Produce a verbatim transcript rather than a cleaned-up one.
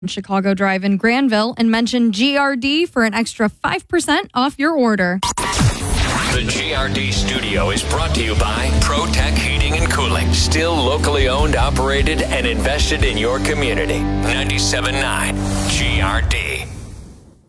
Chicago Drive in Granville and mention G R D for an extra five percent off your order. The G R D studio is brought to you by ProTech Heating and Cooling. Still locally owned, operated, and invested in your community. ninety-seven point nine G R D.